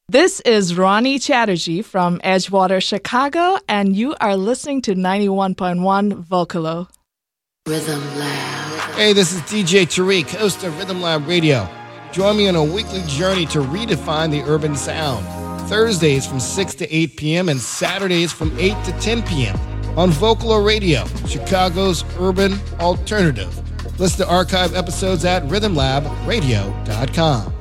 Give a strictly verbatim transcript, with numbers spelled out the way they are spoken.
This is Ronnie Chatterjee from Edgewater, Chicago, and you are listening to ninety-one point one Vocalo. Rhythm Lab. Hey, this is D J Tariq, host of Rhythm Lab Radio. Join me on a weekly journey to redefine the urban sound. Thursdays from six to eight p.m. and Saturdays from eight to ten p.m. on Vocalo Radio, Chicago's urban alternative. Listen to archive episodes at rhythm lab radio dot com.